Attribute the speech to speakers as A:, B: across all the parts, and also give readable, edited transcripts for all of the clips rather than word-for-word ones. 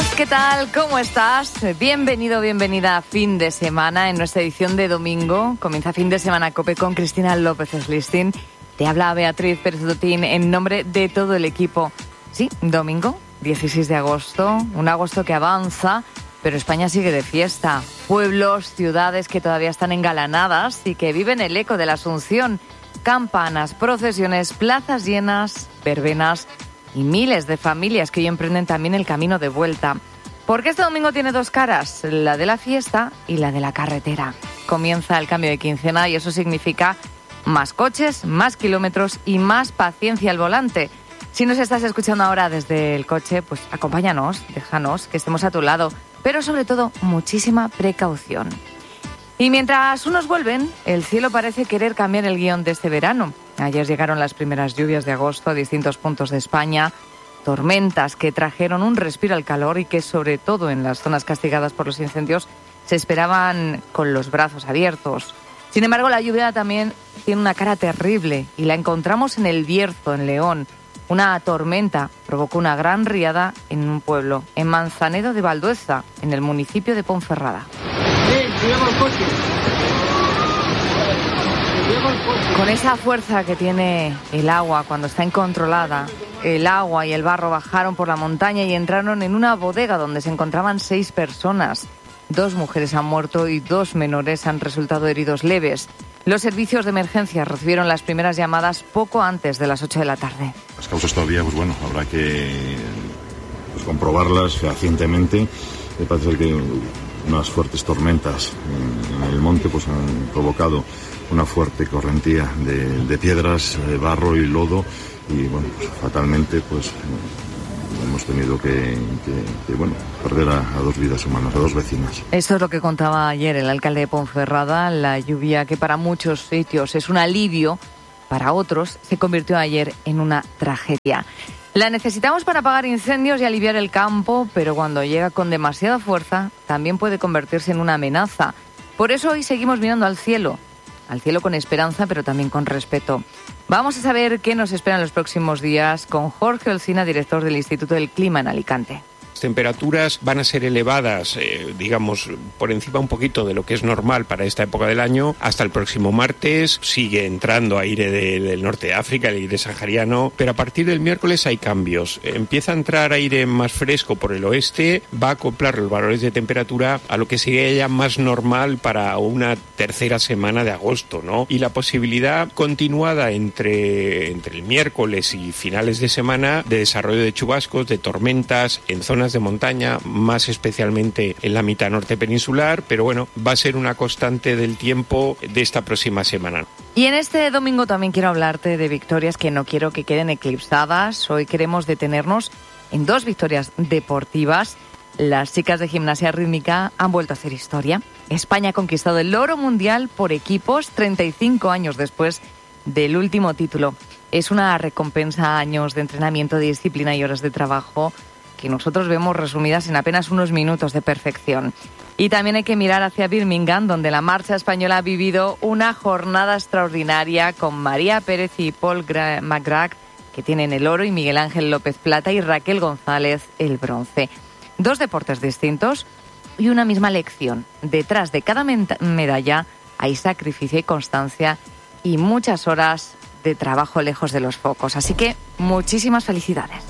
A: ¿Qué tal? ¿Cómo estás? Bienvenido, bienvenida a Fin de Semana en nuestra edición de domingo. Comienza Fin de Semana COPE con Cristina López Slistin. Te habla Beatriz Pérez Dotín en nombre de todo el equipo. Sí, domingo, 16 de agosto, un agosto que avanza, pero España sigue de fiesta. Pueblos, ciudades que todavía están engalanadas y que viven el eco de la Asunción. Campanas, procesiones, plazas llenas, verbenas y miles de familias que hoy emprenden también el camino de vuelta. Porque este domingo tiene dos caras, la de la fiesta y la de la carretera. Comienza el cambio de quincena y eso significa más coches, más kilómetros y más paciencia al volante. Si nos estás escuchando ahora desde el coche, pues acompáñanos, déjanos que estemos a tu lado, pero sobre todo muchísima precaución. Y mientras unos vuelven, el cielo parece querer cambiar el guión de este verano. Ayer llegaron las primeras lluvias de agosto a distintos puntos de España, tormentas que trajeron un respiro al calor y que sobre todo en las zonas castigadas por los incendios se esperaban con los brazos abiertos. Sin embargo, la lluvia también tiene una cara terrible y la encontramos en El Bierzo, en León. Una tormenta provocó una gran riada en un pueblo, en Manzanedo de Valdueza, en el municipio de Ponferrada. Con esa fuerza que tiene el agua cuando está incontrolada, el agua y el barro bajaron por la montaña y entraron en una bodega donde se encontraban 6 personas. 2 mujeres han muerto y 2 menores han resultado heridos leves. Los servicios de emergencia recibieron las primeras llamadas poco antes de las 8 de la tarde.
B: Las causas todavía, habrá que comprobarlas fehacientemente. Me parece que unas fuertes tormentas en el monte han provocado una fuerte correntía de piedras, barro y lodo y fatalmente hemos tenido que perder a 2 vidas humanas, a 2 vecinas.
A: Esto es lo que contaba ayer el alcalde de Ponferrada. La lluvia, que para muchos sitios es un alivio, para otros se convirtió ayer en una tragedia. La necesitamos para apagar incendios y aliviar el campo, pero cuando llega con demasiada fuerza también puede convertirse en una amenaza. Por eso hoy seguimos mirando al cielo con esperanza, pero también con respeto. Vamos a saber qué nos espera en los próximos días con Jorge Olcina, director del Instituto del Clima en Alicante.
C: Temperaturas van a ser elevadas, por encima un poquito de lo que es normal para esta época del año. Hasta el próximo martes sigue entrando aire del norte de África, el aire sahariano, pero a partir del miércoles hay cambios. Empieza a entrar aire más fresco por el oeste, va a acoplar los valores de temperatura a lo que sería ya más normal para una tercera semana de agosto, ¿no? Y la posibilidad continuada entre el miércoles y finales de semana de desarrollo de chubascos, de tormentas en zonas de montaña, más especialmente en la mitad norte peninsular, pero va a ser una constante del tiempo de esta próxima semana.
A: Y en este domingo también quiero hablarte de victorias que no quiero que queden eclipsadas. Hoy queremos detenernos en 2 victorias deportivas. Las chicas de gimnasia rítmica han vuelto a hacer historia. España ha conquistado el oro mundial por equipos 35 años después del último título. Es una recompensa a años de entrenamiento, de disciplina y horas de trabajo que nosotros vemos resumidas en apenas unos minutos de perfección. Y también hay que mirar hacia Birmingham, donde la marcha española ha vivido una jornada extraordinaria con María Pérez y Paul McGrath, que tienen el oro, y Miguel Ángel López plata y Raquel González el bronce. 2 deportes distintos y una misma lección. Detrás de cada medalla hay sacrificio y constancia y muchas horas de trabajo lejos de los focos. Así que muchísimas felicidades.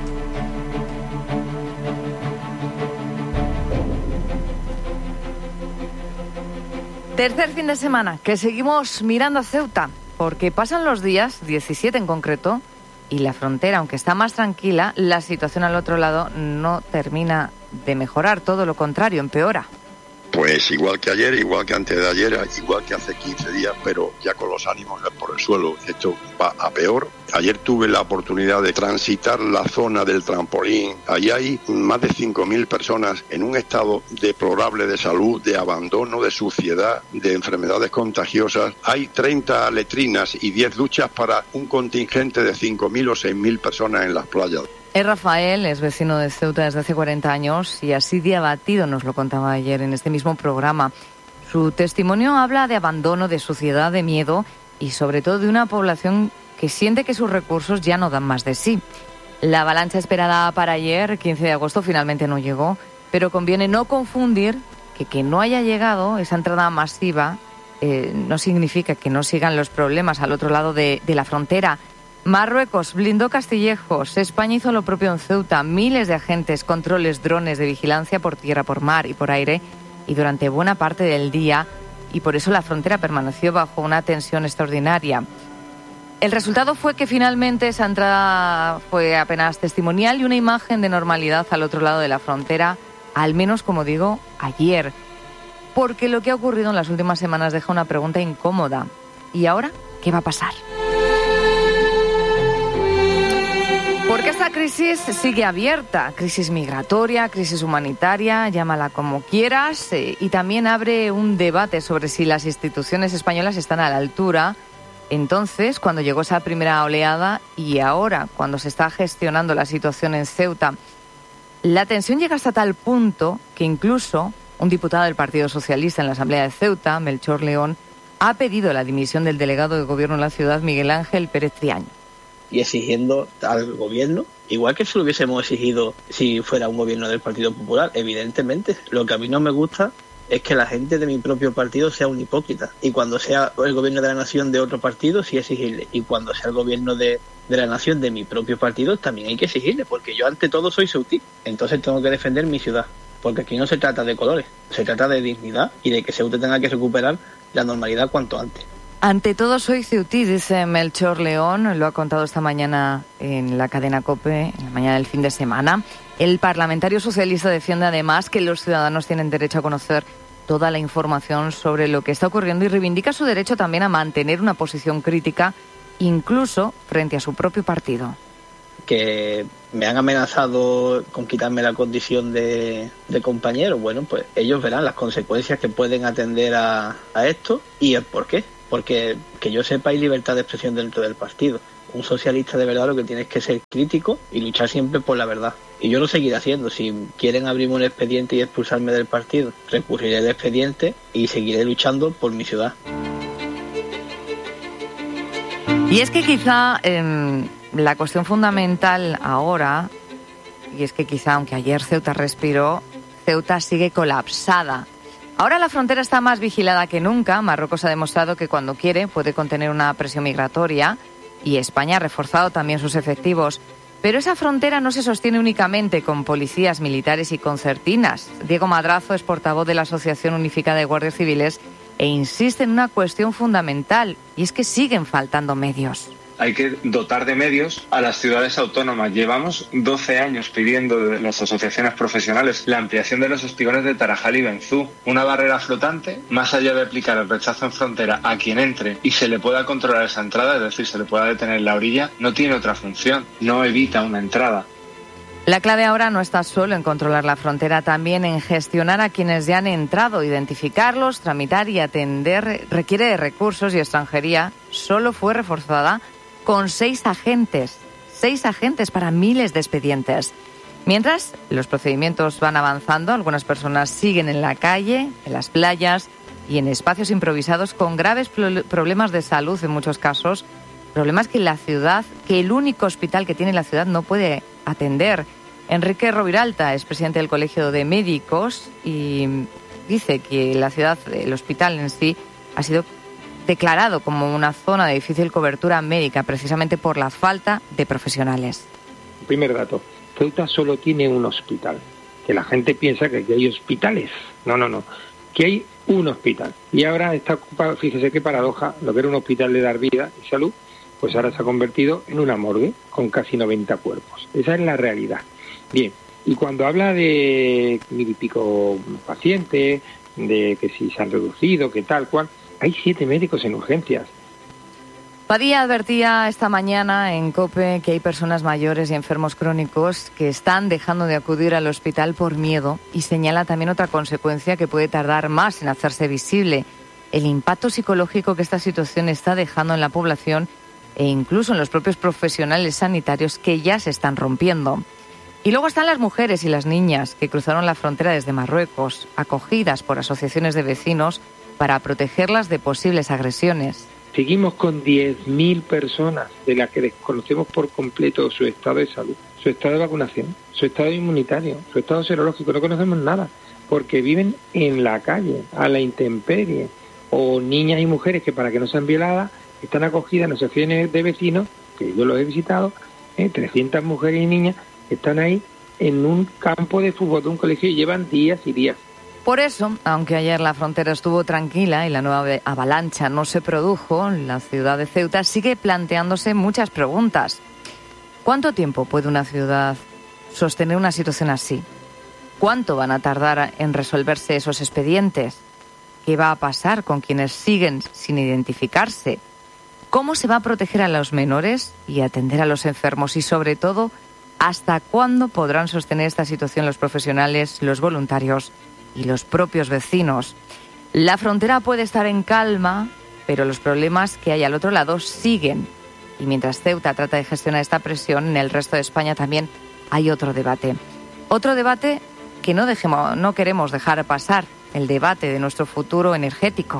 A: Tercer fin de semana, que seguimos mirando a Ceuta, porque pasan los días, 17 en concreto, y la frontera, aunque está más tranquila, la situación al otro lado no termina de mejorar, todo lo contrario, empeora.
D: Pues igual que ayer, igual que antes de ayer, igual que hace 15 días, pero ya con los ánimos por el suelo, esto va a peor. Ayer tuve la oportunidad de transitar la zona del trampolín. Allí hay más de 5.000 personas en un estado deplorable de salud, de abandono, de suciedad, de enfermedades contagiosas. Hay 30 letrinas y 10 duchas para un contingente de 5.000 o 6.000 personas en las playas.
A: Es Rafael, es vecino de Ceuta desde hace 40 años y así de abatido nos lo contaba ayer en este mismo programa. Su testimonio habla de abandono, de suciedad, de miedo y sobre todo de una población que siente que sus recursos ya no dan más de sí. La avalancha esperada para ayer, 15 de agosto, finalmente no llegó, pero conviene no confundir que no haya llegado esa entrada masiva no significa que no sigan los problemas al otro lado de la frontera. Marruecos blindó Castillejos, España hizo lo propio en Ceuta, miles de agentes, controles, drones de vigilancia por tierra, por mar y por aire, y durante buena parte del día, y por eso la frontera permaneció bajo una tensión extraordinaria. El resultado fue que finalmente esa entrada fue apenas testimonial y una imagen de normalidad al otro lado de la frontera, al menos, como digo, ayer. Porque lo que ha ocurrido en las últimas semanas deja una pregunta incómoda. ¿Y ahora qué va a pasar? Porque esta crisis sigue abierta, crisis migratoria, crisis humanitaria, llámala como quieras, y también abre un debate sobre si las instituciones españolas están a la altura. Entonces, cuando llegó esa primera oleada y ahora, cuando se está gestionando la situación en Ceuta, la tensión llega hasta tal punto que incluso un diputado del Partido Socialista en la Asamblea de Ceuta, Melchor León, ha pedido la dimisión del delegado de gobierno en la ciudad, Miguel Ángel Pérez Triaño.
E: Y exigiendo al gobierno, igual que se lo hubiésemos exigido si fuera un gobierno del Partido Popular, evidentemente. Lo que a mí no me gusta es que la gente de mi propio partido sea un hipócrita. Y cuando sea el gobierno de la nación de otro partido, sí exigirle. Y cuando sea el gobierno de la nación de mi propio partido, también hay que exigirle, porque yo ante todo soy ceutí. Entonces tengo que defender mi ciudad. Porque aquí no se trata de colores, se trata de dignidad y de que Ceuta tenga que recuperar la normalidad cuanto antes.
A: Ante todo soy ceutí, dice Melchor León, lo ha contado esta mañana en la cadena COPE, en la mañana del fin de semana. El parlamentario socialista defiende además que los ciudadanos tienen derecho a conocer toda la información sobre lo que está ocurriendo y reivindica su derecho también a mantener una posición crítica, incluso frente a su propio partido.
E: Que me han amenazado con quitarme la condición de compañero, bueno, pues ellos verán las consecuencias que pueden atender a esto y el por qué. Porque que yo sepa hay libertad de expresión dentro del partido. Un socialista de verdad lo que tiene es que ser crítico y luchar siempre por la verdad. Y yo lo seguiré haciendo. Si quieren abrirme un expediente y expulsarme del partido, recurriré al expediente y seguiré luchando por mi ciudad.
A: Y es que quizá la cuestión fundamental ahora, y es que quizá aunque ayer Ceuta respiró, Ceuta sigue colapsada. Ahora la frontera está más vigilada que nunca. Marruecos ha demostrado que cuando quiere puede contener una presión migratoria y España ha reforzado también sus efectivos. Pero esa frontera no se sostiene únicamente con policías, militares y concertinas. Diego Madrazo es portavoz de la Asociación Unificada de Guardias Civiles e insiste en una cuestión fundamental, y es que siguen faltando medios.
F: Hay que dotar de medios a las ciudades autónomas. Llevamos 12 años pidiendo de las asociaciones profesionales la ampliación de los espigones de Tarajal y Benzú. Una barrera flotante, más allá de aplicar el rechazo en frontera a quien entre y se le pueda controlar esa entrada, es decir, se le pueda detener en la orilla, no tiene otra función, no evita una entrada.
A: La clave ahora no está solo en controlar la frontera, también en gestionar a quienes ya han entrado, identificarlos, tramitar y atender. Requiere de recursos y extranjería solo fue reforzada con 6 agentes para miles de expedientes. Mientras los procedimientos van avanzando, algunas personas siguen en la calle, en las playas y en espacios improvisados con graves problemas de salud en muchos casos, problemas que el único hospital que tiene la ciudad no puede atender. Enrique Roviralta es presidente del Colegio de Médicos y dice que la ciudad, el hospital en sí, ha sido declarado como una zona de difícil cobertura médica precisamente por la falta de profesionales.
G: Primer dato, Ceuta solo tiene un hospital, que la gente piensa que aquí hay hospitales. No, que hay un hospital. Y ahora está ocupado, fíjese qué paradoja, lo que era un hospital de dar vida y salud, pues ahora se ha convertido en una morgue con casi 90 cuerpos. Esa es la realidad. Bien, y cuando habla de 1.000 y pico pacientes, de que si se han reducido, que tal cual, hay 7 médicos en urgencias.
A: Padilla advertía esta mañana en COPE que hay personas mayores y enfermos crónicos que están dejando de acudir al hospital por miedo y señala también otra consecuencia que puede tardar más en hacerse visible, el impacto psicológico que esta situación está dejando en la población e incluso en los propios profesionales sanitarios que ya se están rompiendo. Y luego están las mujeres y las niñas que cruzaron la frontera desde Marruecos, acogidas por asociaciones de vecinos para protegerlas de posibles agresiones.
G: Seguimos con 10.000 personas de las que desconocemos por completo su estado de salud, su estado de vacunación, su estado inmunitario, su estado serológico. No conocemos nada porque viven en la calle, a la intemperie, o niñas y mujeres que, para que no sean violadas, están acogidas en asociaciones de vecinos, que yo los he visitado, 300 mujeres y niñas están ahí en un campo de fútbol de un colegio y llevan días y días.
A: Por eso, aunque ayer la frontera estuvo tranquila y la nueva avalancha no se produjo, la ciudad de Ceuta sigue planteándose muchas preguntas. ¿Cuánto tiempo puede una ciudad sostener una situación así? ¿Cuánto van a tardar en resolverse esos expedientes? ¿Qué va a pasar con quienes siguen sin identificarse? ¿Cómo se va a proteger a los menores y atender a los enfermos? Y sobre todo, ¿hasta cuándo podrán sostener esta situación los profesionales, los voluntarios y los propios vecinos? La frontera puede estar en calma, pero los problemas que hay al otro lado siguen. Y mientras Ceuta trata de gestionar esta presión, en el resto de España también hay otro debate. Otro debate que no queremos dejar pasar, el debate de nuestro futuro energético.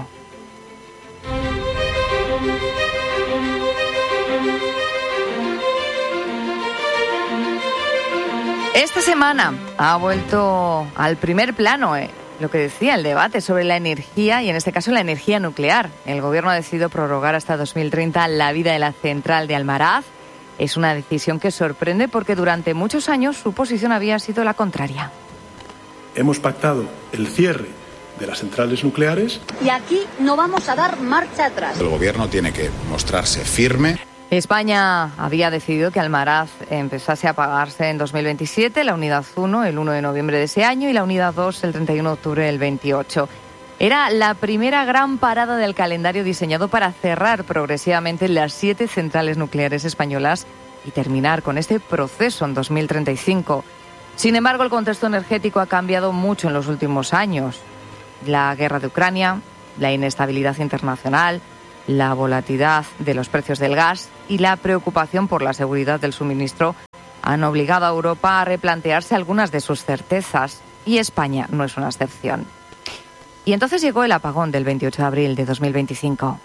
A: Esta semana ha vuelto al primer plano lo que decía el debate sobre la energía y en este caso la energía nuclear. El Gobierno ha decidido prorrogar hasta 2030 la vida de la central de Almaraz. Es una decisión que sorprende porque durante muchos años su posición había sido la contraria.
H: Hemos pactado el cierre de las centrales nucleares.
I: Y aquí no vamos a dar marcha atrás.
J: El Gobierno tiene que mostrarse firme.
A: España había decidido que Almaraz empezase a apagarse en 2027, la unidad 1 el 1 de noviembre de ese año y la unidad 2 el 31 de octubre del 28. Era la primera gran parada del calendario diseñado para cerrar progresivamente las 7 centrales nucleares españolas y terminar con este proceso en 2035. Sin embargo, el contexto energético ha cambiado mucho en los últimos años. La guerra de Ucrania, la inestabilidad internacional, la volatilidad de los precios del gas y la preocupación por la seguridad del suministro han obligado a Europa a replantearse algunas de sus certezas, y España no es una excepción. Y entonces llegó el apagón del 28 de abril de 2025.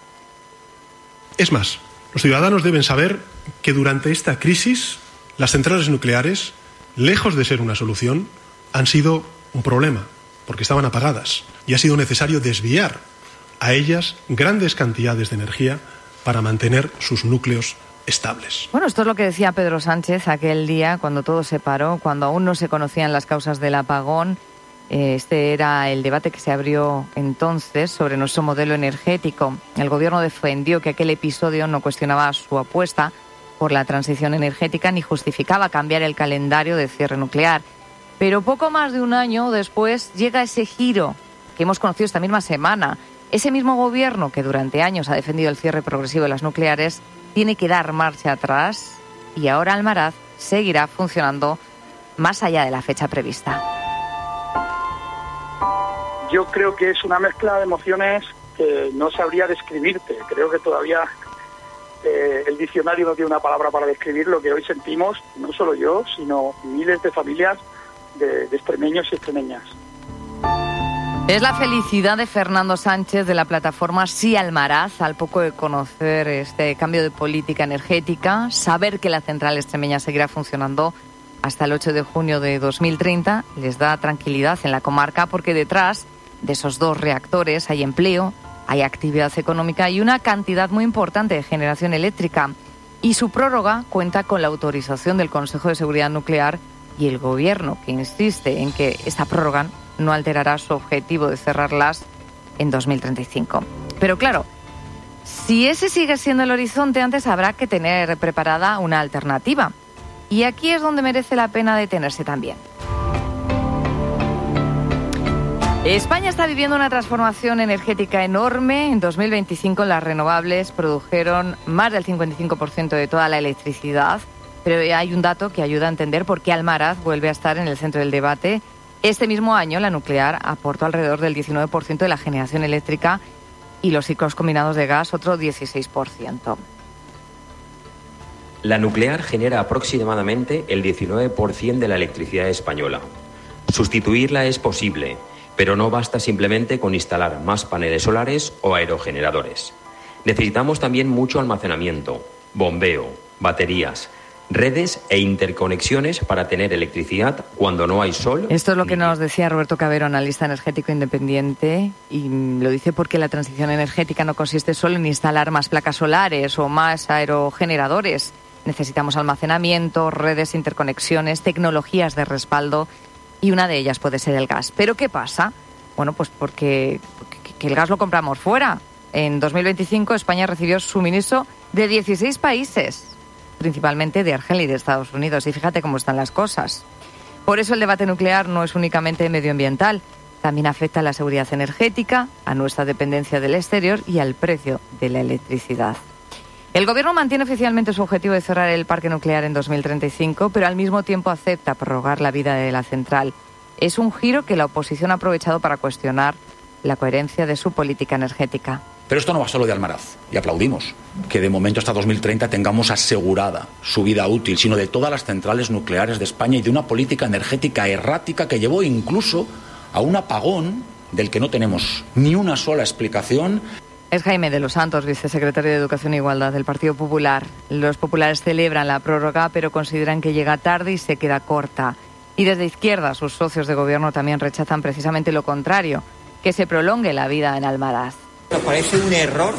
H: Es más, los ciudadanos deben saber que durante esta crisis las centrales nucleares, lejos de ser una solución, han sido un problema, porque estaban apagadas y ha sido necesario desviar a ellas grandes cantidades de energía para mantener sus núcleos estables.
A: Bueno, esto es lo que decía Pedro Sánchez aquel día cuando todo se paró, cuando aún no se conocían las causas del apagón. Este era el debate que se abrió entonces sobre nuestro modelo energético. El Gobierno defendió que aquel episodio no cuestionaba su apuesta por la transición energética ni justificaba cambiar el calendario de cierre nuclear. Pero poco más de un año después llega ese giro que hemos conocido esta misma semana. Ese mismo Gobierno que durante años ha defendido el cierre progresivo de las nucleares tiene que dar marcha atrás y ahora Almaraz seguirá funcionando más allá de la fecha prevista.
K: Yo creo que es una mezcla de emociones que no sabría describirte. Creo que todavía el diccionario no tiene una palabra para describir lo que hoy sentimos, no solo yo, sino miles de familias de extremeños y extremeñas.
A: Es la felicidad de Fernando Sánchez de la plataforma Sí Almaraz al poco de conocer este cambio de política energética, saber que la central extremeña seguirá funcionando hasta el 8 de junio de 2030 les da tranquilidad en la comarca porque detrás de esos 2 reactores hay empleo, hay actividad económica y una cantidad muy importante de generación eléctrica. Y su prórroga cuenta con la autorización del Consejo de Seguridad Nuclear y el Gobierno, que insiste en que esta prórroga no alterará su objetivo de cerrarlas en 2035. Pero claro, si ese sigue siendo el horizonte, antes habrá que tener preparada una alternativa. Y aquí es donde merece la pena detenerse también. España está viviendo una transformación energética enorme. En 2025 las renovables produjeron más del 55% de toda la electricidad. Pero hay un dato que ayuda a entender por qué Almaraz vuelve a estar en el centro del debate. Este mismo año la nuclear aportó alrededor del 19% de la generación eléctrica y los ciclos combinados de gas otro 16%.
L: La nuclear genera aproximadamente el 19% de la electricidad española. Sustituirla es posible, pero no basta simplemente con instalar más paneles solares o aerogeneradores. Necesitamos también mucho almacenamiento, bombeo, baterías, redes e interconexiones para tener electricidad cuando no hay sol.
A: Esto es lo que nos decía Roberto Cabero, analista energético independiente, y lo dice porque la transición energética no consiste solo en instalar más placas solares o más aerogeneradores. Necesitamos almacenamiento, redes, interconexiones, tecnologías de respaldo, y una de ellas puede ser el gas. ¿Pero qué pasa? Bueno, pues porque el gas lo compramos fuera. En 2025 España recibió suministro de 16 países, principalmente de Argelia y de Estados Unidos. Y fíjate cómo están las cosas. Por eso el debate nuclear no es únicamente medioambiental. También afecta a la seguridad energética, a nuestra dependencia del exterior y al precio de la electricidad. El Gobierno mantiene oficialmente su objetivo de cerrar el parque nuclear en 2035, pero al mismo tiempo acepta prorrogar la vida de la central. Es un giro que la oposición ha aprovechado para cuestionar la coherencia de su política energética.
J: Pero esto no va solo de Almaraz, y aplaudimos que de momento hasta 2030 tengamos asegurada su vida útil, sino de todas las centrales nucleares de España y de una política energética errática que llevó incluso a un apagón del que no tenemos ni una sola explicación.
A: Es Jaime de los Santos, vicesecretario de Educación e Igualdad del Partido Popular. Los populares celebran la prórroga, pero consideran que llega tarde y se queda corta. Y desde Izquierda, sus socios de gobierno también rechazan precisamente lo contrario, que se prolongue la vida en Almaraz.
M: Nos parece un error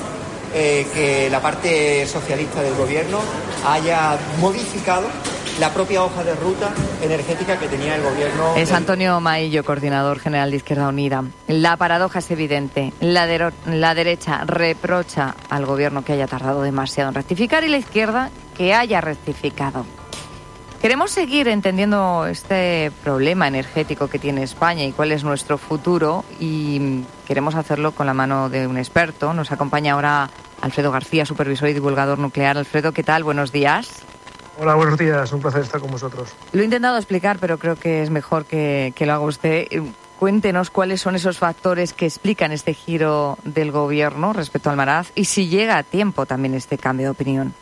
M: que la parte socialista del gobierno haya modificado la propia hoja de ruta energética que tenía el gobierno.
A: Es Antonio Maillo, coordinador general de Izquierda Unida. La paradoja es evidente. La derecha reprocha al gobierno que haya tardado demasiado en rectificar y la izquierda que haya rectificado. Queremos seguir entendiendo este problema energético que tiene España y cuál es nuestro futuro, y queremos hacerlo con la mano de un experto. Nos acompaña ahora Alfredo García, supervisor y divulgador nuclear. Alfredo, ¿qué tal? Buenos días.
N: Hola, buenos días. Un placer estar con vosotros.
A: Lo he intentado explicar, pero creo que es mejor que lo haga usted. Cuéntenos cuáles son esos factores que explican este giro del gobierno respecto a Almaraz y si llega a tiempo también este cambio de opinión.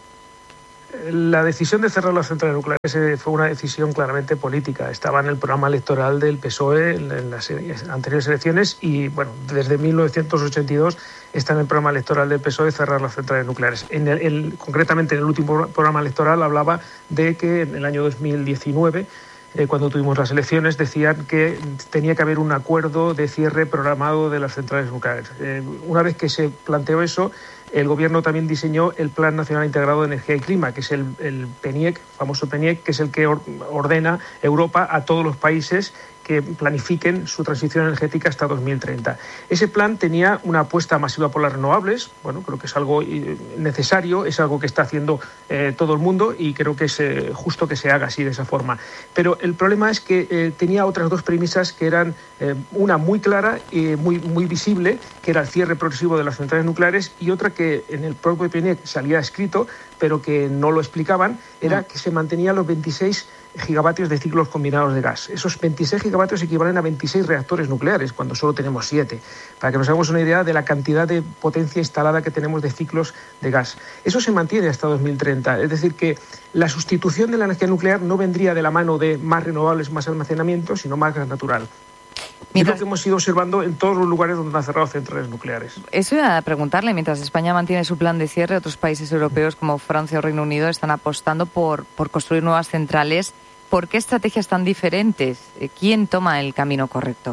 N: La decisión de cerrar las centrales nucleares fue una decisión claramente política. Estaba en el programa electoral del PSOE en las anteriores elecciones y, bueno, desde 1982 está en el programa electoral del PSOE cerrar las centrales nucleares. Concretamente, en el último programa electoral hablaba de que en el año 2019, cuando tuvimos las elecciones, decían que tenía que haber un acuerdo de cierre programado de las centrales nucleares. Una vez que se planteó eso, el Gobierno también diseñó el Plan Nacional Integrado de Energía y Clima, que es el PNIEC, famoso PNIEC, que es el que ordena Europa a todos los países que planifiquen su transición energética hasta 2030. Ese plan tenía una apuesta masiva por las renovables. Bueno, creo que es algo necesario, es algo que está haciendo todo el mundo y creo que es justo que se haga así, de esa forma. Pero el problema es que tenía otras dos premisas que eran una muy clara y muy visible, que era el cierre progresivo de las centrales nucleares, y otra que en el propio PNIEC salía escrito, pero que no lo explicaban, era que se mantenían los 26 gigavatios de ciclos combinados de gas. Esos 26 gigavatios equivalen a 26 reactores nucleares, cuando solo tenemos 7, para que nos hagamos una idea de la cantidad de potencia instalada que tenemos de ciclos de gas. Eso se mantiene hasta 2030, es decir, que la sustitución de la energía nuclear no vendría de la mano de más renovables, más almacenamiento, sino más gas natural. Es lo que hemos ido observando en todos los lugares donde han cerrado centrales nucleares.
A: Eso iba a preguntarle. Mientras España mantiene su plan de cierre, otros países europeos como Francia o Reino Unido están apostando por construir nuevas centrales. ¿Por qué estrategias tan diferentes? ¿Quién toma el camino correcto?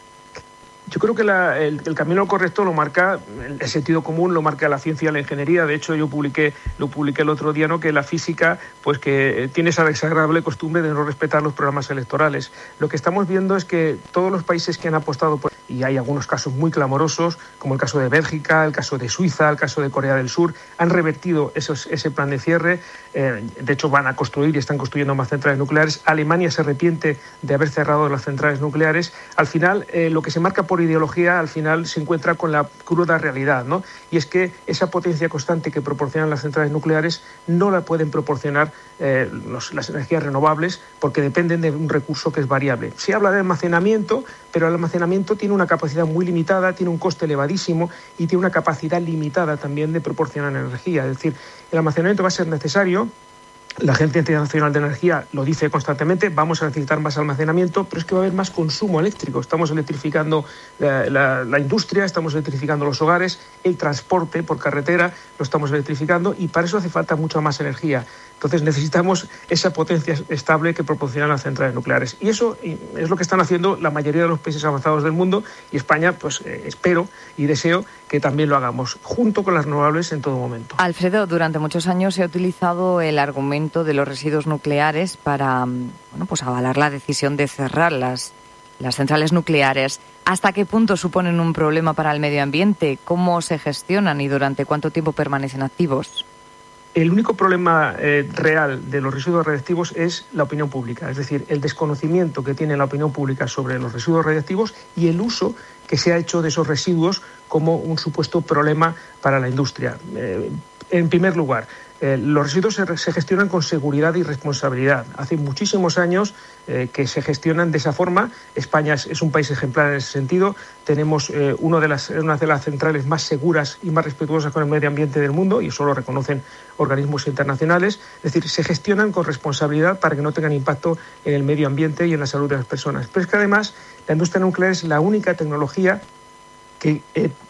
N: Yo creo que el camino correcto lo marca el sentido común, lo marca la ciencia y la ingeniería. De hecho, yo lo publiqué el otro día, ¿no?, que la física, pues que tiene esa desagradable costumbre de no respetar los programas electorales. Lo que estamos viendo es que todos los países que han apostado por, y hay algunos casos muy clamorosos, como el caso de Bélgica, el caso de Suiza, el caso de Corea del Sur, han revertido ese plan de cierre. De hecho, van a construir y están construyendo más centrales nucleares. Alemania se arrepiente de haber cerrado las centrales nucleares. Al final, lo que se marca por ideología, al final se encuentra con la cruda realidad, ¿no? Y es que esa potencia constante que proporcionan las centrales nucleares no la pueden proporcionar las energías renovables, porque dependen de un recurso que es variable. Se habla de almacenamiento, pero el almacenamiento tiene una capacidad muy limitada, tiene un coste elevadísimo y tiene una capacidad limitada también de proporcionar energía. Es decir, el almacenamiento va a ser necesario, La Agencia Internacional de Energía lo dice constantemente, vamos a necesitar más almacenamiento, pero es que va a haber más consumo eléctrico. Estamos electrificando la industria, estamos electrificando los hogares, el transporte por carretera lo estamos electrificando y para eso hace falta mucha más energía. Entonces necesitamos esa potencia estable que proporcionan las centrales nucleares. Y eso es lo que están haciendo la mayoría de los países avanzados del mundo y España, pues espero y deseo que también lo hagamos, junto con las renovables en todo momento.
A: Alfredo, durante muchos años se ha utilizado el argumento de los residuos nucleares para pues avalar la decisión de cerrar las centrales nucleares. ¿Hasta qué punto suponen un problema para el medio ambiente? ¿Cómo se gestionan y durante cuánto tiempo permanecen activos?
N: El único problema real de los residuos radiactivos es la opinión pública, es decir, el desconocimiento que tiene la opinión pública sobre los residuos radiactivos y el uso que se ha hecho de esos residuos como un supuesto problema para la industria. En primer lugar, los residuos se gestionan con seguridad y responsabilidad. Hace muchísimos años que se gestionan de esa forma. España es un país ejemplar en ese sentido. Tenemos una de las centrales más seguras y más respetuosas con el medio ambiente del mundo, y eso lo reconocen organismos internacionales. Es decir, se gestionan con responsabilidad para que no tengan impacto en el medio ambiente y en la salud de las personas. Pero es que además la industria nuclear es la única tecnología que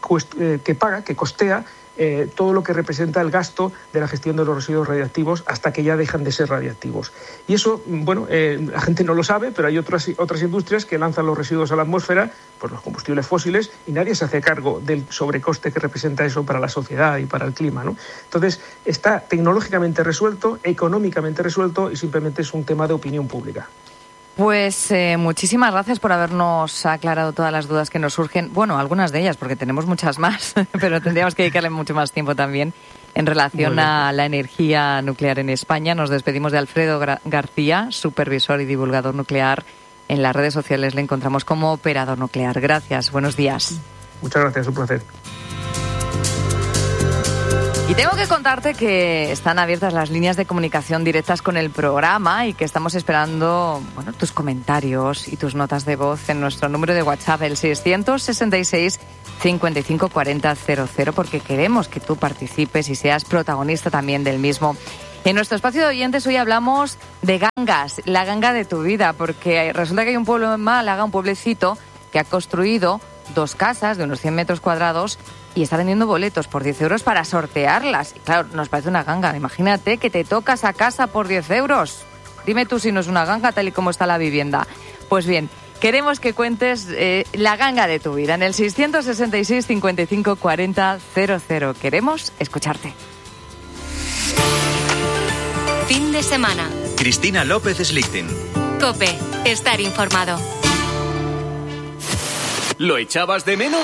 N: costea todo lo que representa el gasto de la gestión de los residuos radiactivos hasta que ya dejan de ser radiactivos. Y eso, la gente no lo sabe, pero hay otras industrias que lanzan los residuos a la atmósfera, pues los combustibles fósiles, y nadie se hace cargo del sobrecoste que representa eso para la sociedad y para el clima, ¿no? Entonces, está tecnológicamente resuelto, económicamente resuelto y simplemente es un tema de opinión pública.
A: Pues muchísimas gracias por habernos aclarado todas las dudas que nos surgen. Bueno, algunas de ellas, porque tenemos muchas más, pero tendríamos que dedicarle mucho más tiempo también en relación a la energía nuclear en España. Nos despedimos de Alfredo García, supervisor y divulgador nuclear. En las redes sociales le encontramos como operador nuclear. Gracias, buenos días.
N: Muchas gracias, un placer.
A: Y tengo que contarte que están abiertas las líneas de comunicación directas con el programa y que estamos esperando tus comentarios y tus notas de voz en nuestro número de WhatsApp, el 666 55 40 00, porque queremos que tú participes y seas protagonista también del mismo. En nuestro espacio de oyentes hoy hablamos de gangas, la ganga de tu vida, porque resulta que hay un pueblo en Málaga, un pueblecito, que ha construido 2 casas de unos 100 metros cuadrados y está vendiendo boletos por 10 euros para sortearlas. Y claro, nos parece una ganga. Imagínate que te tocas a casa por 10 euros. Dime tú si no es una ganga tal y como está la vivienda. Pues bien, queremos que cuentes la ganga de tu vida en el 666 55 40 00. Queremos escucharte.
O: Fin de semana.
P: Cristina López Slichting.
O: COPE. Estar informado.
P: ¿Lo echabas de menos?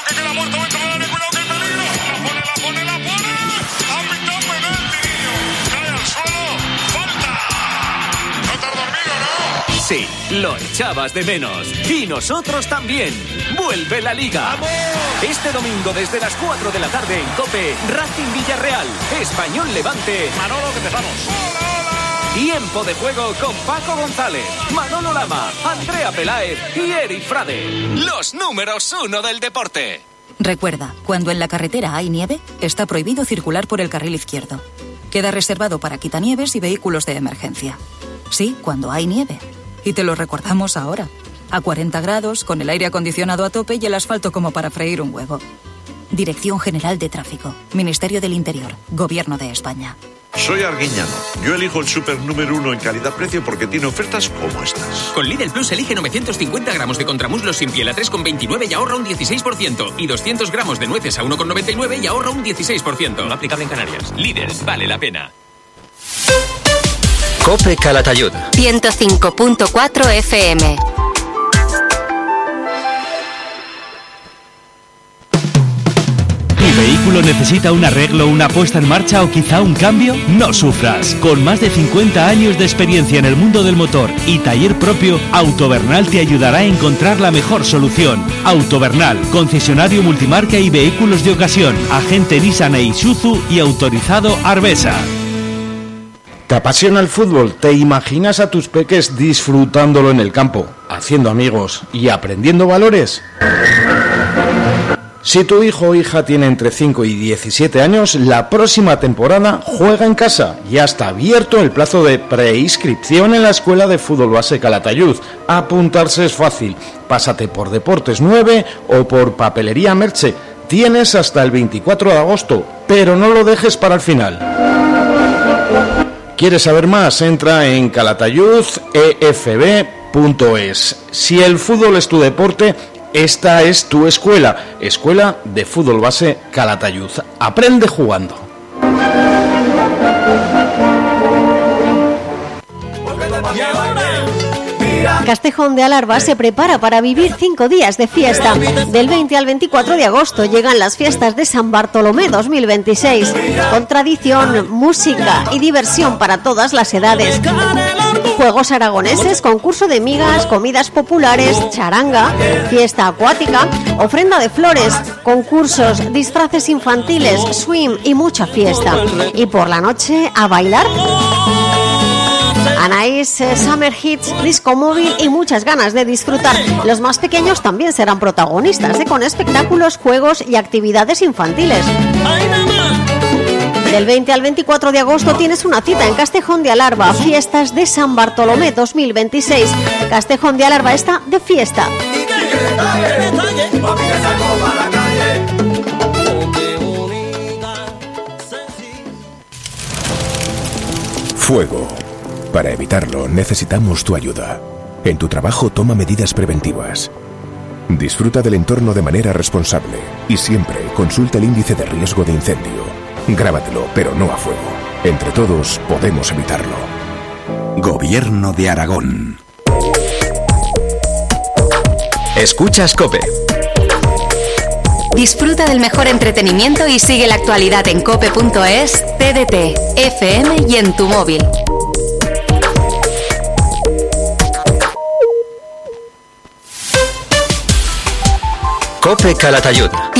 P: Sí, lo echabas de menos. Y nosotros también. ¡Vuelve la Liga! ¡Vamos! Este domingo desde las 4 de la tarde en COPE, Racing Villarreal, Español Levante. Manolo, que empezamos. Tiempo de juego con Paco González, Manolo Lama, Andrea Peláez y Eric Frade. Los números 1 del deporte.
Q: Recuerda, cuando en la carretera hay nieve, está prohibido circular por el carril izquierdo. Queda reservado para quitanieves y vehículos de emergencia. Sí, cuando hay nieve. Y te lo recordamos ahora. A 40 grados, con el aire acondicionado a tope y el asfalto como para freír un huevo. Dirección General de Tráfico. Ministerio del Interior. Gobierno de España.
R: Soy Arguiñano. Yo elijo el súper número 1 en calidad-precio porque tiene ofertas como estas.
S: Con Lidl Plus elige 950 gramos de contramuslos sin piel a 3,29 y ahorra un 16%. Y 200 gramos de nueces a 1,99 y ahorra un 16%.
L: No aplicable en Canarias.
S: Lidl, vale la pena.
P: COPE Calatayud.
O: 105.4 FM.
T: ¿Tu vehículo necesita un arreglo, una puesta en marcha o quizá un cambio? No sufras. Con más de 50 años de experiencia en el mundo del motor y taller propio, Autovernal te ayudará a encontrar la mejor solución. Autovernal, concesionario multimarca y vehículos de ocasión, agente Nissan e Isuzu y autorizado Arbesa.
U: ¿Te apasiona el fútbol? ¿Te imaginas a tus peques disfrutándolo en el campo, haciendo amigos y aprendiendo valores? Si tu hijo o hija tiene entre 5 y 17 años, la próxima temporada juega en casa. Ya está abierto el plazo de preinscripción en la Escuela de Fútbol Base Calatayud. Apuntarse es fácil. Pásate por Deportes 9 o por Papelería Merche. Tienes hasta el 24 de agosto, pero no lo dejes para el final. ¿Quieres saber más? Entra en calatayudefb.es. Si el fútbol es tu deporte, esta es tu escuela, Escuela de Fútbol Base Calatayud. Aprende jugando.
B: Castejón de Alarba se prepara para vivir 5 días de fiesta. Del 20 al 24 de agosto llegan las fiestas de San Bartolomé 2026, con tradición, música y diversión para todas las edades. Juegos aragoneses, concurso de migas, comidas populares, charanga, fiesta acuática, ofrenda de flores, concursos, disfraces infantiles, swing y mucha fiesta. Y por la noche a bailar. Anaís, Summer Hits, disco móvil y muchas ganas de disfrutar. Los más pequeños también serán protagonistas, con espectáculos, juegos y actividades infantiles. Del 20 al 24 de agosto tienes una cita en Castejón de Alarba, fiestas de San Bartolomé 2026. Castejón de Alarba está de fiesta.
V: Fuego. Para evitarlo, necesitamos tu ayuda. En tu trabajo, toma medidas preventivas. Disfruta del entorno de manera responsable y siempre consulta el índice de riesgo de incendio. Grábatelo, pero no a fuego. Entre todos podemos evitarlo.
W: Gobierno de Aragón.
P: Escuchas COPE.
O: Disfruta del mejor entretenimiento y sigue la actualidad en cope.es, TDT, FM y en tu móvil.
P: COPE Calatayud.